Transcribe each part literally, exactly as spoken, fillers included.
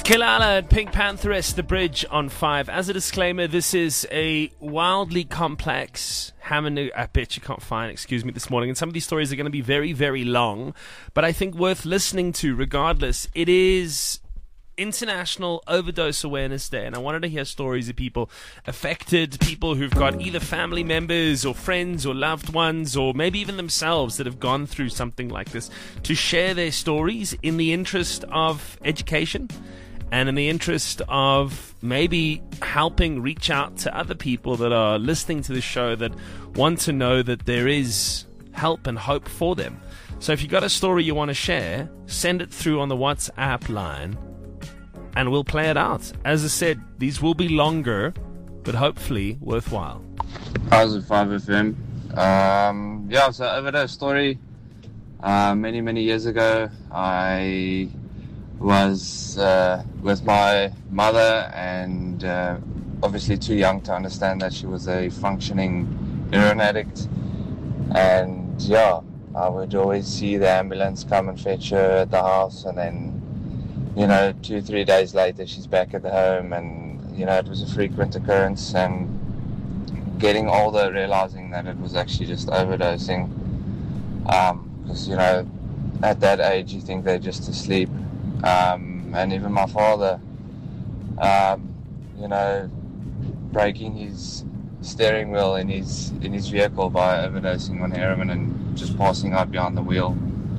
Skilala and Pink Pantheress, The Bridge on five. As a disclaimer, this is a wildly complex Hamanu, I bet you can't find, excuse me, this morning. And some of these stories are going to be very, very long, but I think worth listening to regardless. It is International Overdose Awareness Day, and I wanted to hear stories of people affected, people who've got either family members or friends or loved ones or maybe even themselves that have gone through something like this, to share their stories in the interest of education and in the interest of maybe helping reach out to other people that are listening to the show that want to know that there is help and hope for them. So if you've got a story you want to share, send it through on the WhatsApp line and we'll play it out. As I said, these will be longer, but hopefully worthwhile. I was at five F M. Um, yeah, so overdose story. Uh, many, many years ago, I was uh, with my mother and uh, obviously too young to understand that she was a functioning heroin addict. And yeah, I would always see the ambulance come and fetch her at the house, and then you know, two, three days later, she's back at the home, and, you know, it was a frequent occurrence, and getting older, realizing that it was actually just overdosing, because, um, you know, at that age, you think they're just asleep, um, and even my father, um, you know, breaking his steering wheel in his, in his vehicle by overdosing on heroin and just passing out behind the wheel.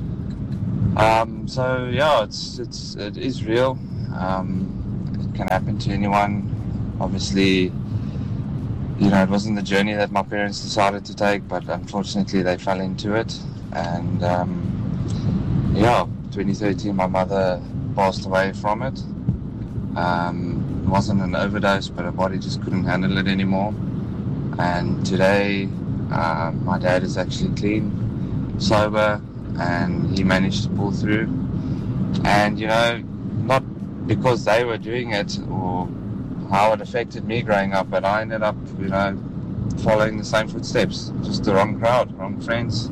Um, so yeah, it's it's it is real. Um, it can happen to anyone. Obviously, you know, it wasn't the journey that my parents decided to take, but unfortunately they fell into it. And um, yeah, twenty thirteen, my mother passed away from it. Um, it wasn't an overdose, but her body just couldn't handle it anymore. And today, uh, my dad is actually clean, sober, and he managed to pull through. And you know, not because they were doing it or how it affected me growing up, but I ended up, you know, following the same footsteps, just the wrong crowd, wrong friends.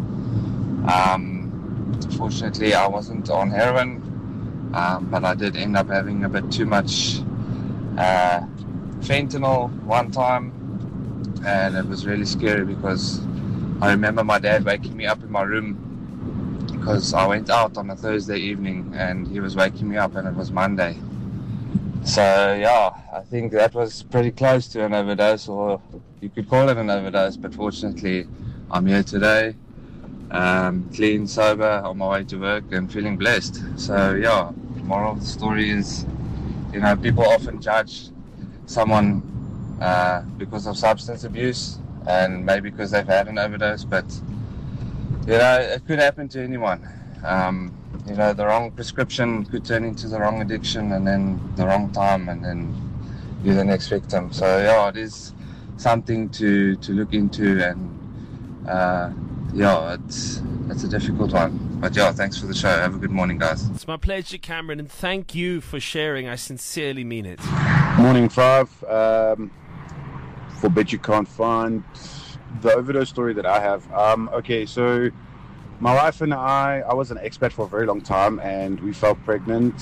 Um, fortunately, I wasn't on heroin, um, but I did end up having a bit too much uh, fentanyl one time, and it was really scary because I remember my dad waking me up in my room because I went out on a Thursday evening and he was waking me up, and it was Monday. So yeah, I think that was pretty close to an overdose, or you could call it an overdose, but fortunately I'm here today, um, clean, sober, on my way to work and feeling blessed. So yeah, the moral of the story is, you know, people often judge someone uh, because of substance abuse and maybe because they've had an overdose, but you know, it could happen to anyone. Um, you know, the wrong prescription could turn into the wrong addiction, and then the wrong time, and then you're the next victim. So yeah, it is something to, to look into, and uh, yeah, it's it's a difficult one. But yeah, thanks for the show. Have a good morning, guys. It's my pleasure, Cameron, and thank you for sharing. I sincerely mean it. Morning, Five. Um, for Bet You Can't Find. The overdose story that I have. Um, okay, so my wife and I, I was an expat for a very long time, and we fell pregnant.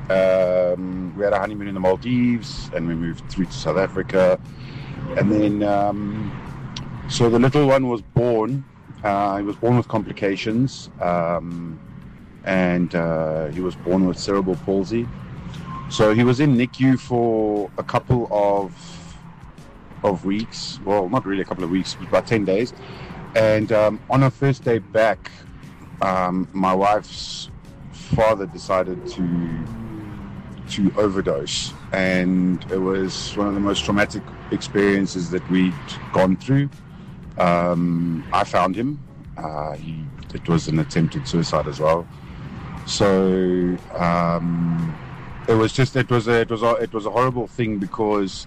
Um, we had a honeymoon in the Maldives, and we moved through to South Africa. And then, um, so the little one was born. Uh, he was born with complications, um, and uh, he was born with cerebral palsy. So he was in N I C U for a couple of of weeks, well, not really a couple of weeks, but about ten days. And um, on our first day back, um, my wife's father decided to to overdose, and it was one of the most traumatic experiences that we'd gone through. Um, I found him. Uh, he, it was an attempted suicide as well. So um, it was just it was a, it was a, it was a horrible thing, because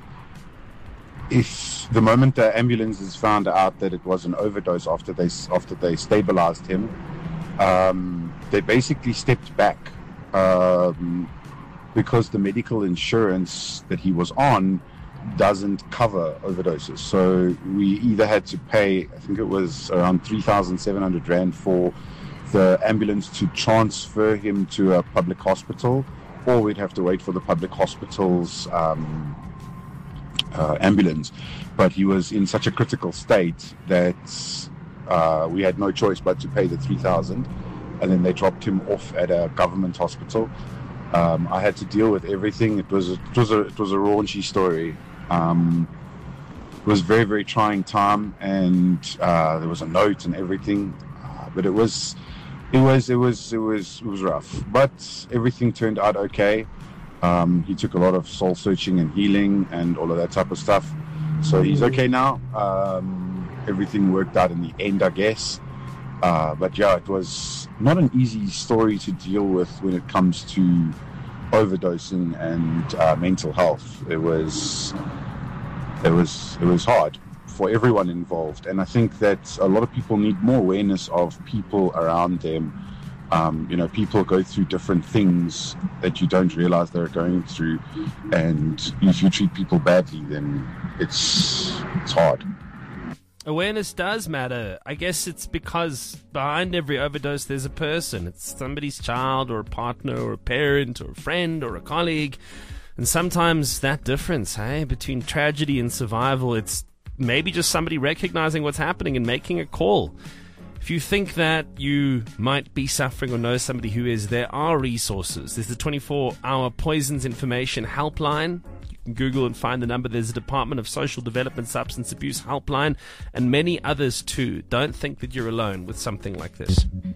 if the moment the ambulances found out that it was an overdose after they after they stabilized him, um, they basically stepped back um, because the medical insurance that he was on doesn't cover overdoses. So we either had to pay, I think it was around three thousand seven hundred rand for the ambulance to transfer him to a public hospital, or we'd have to wait for the public hospital's um, uh, ambulance. But he was in such a critical state that uh, we had no choice but to pay the three thousand, and then they dropped him off at a government hospital. Um, I had to deal with everything. It was a, it was a it was a raunchy story. Um, it was a very very trying time, and uh, there was a note and everything. Uh, but it was it was it was it was it was rough. But everything turned out okay. Um, he took a lot of soul searching and healing and all of that type of stuff. So he's okay now. Um, everything worked out in the end, I guess. Uh, but yeah, it was not an easy story to deal with when it comes to overdosing and uh, mental health. It was, it was, it was hard for everyone involved, and I think that a lot of people need more awareness of people around them. Um, you know, people go through different things that you don't realize they're going through, and if you treat people badly, then it's it's hard. Awareness does matter. I guess it's because behind every overdose there's a person. It's somebody's child or a partner or a parent or a friend or a colleague. And sometimes that difference, hey, between tragedy and survival, it's maybe just somebody recognizing what's happening and making a call. If you think that you might be suffering or know somebody who is, there are resources. There's the twenty-four hour Poisons Information Helpline. Google and find the number. There's a Department of Social Development Substance Abuse helpline and many others too. Don't think that you're alone with something like this.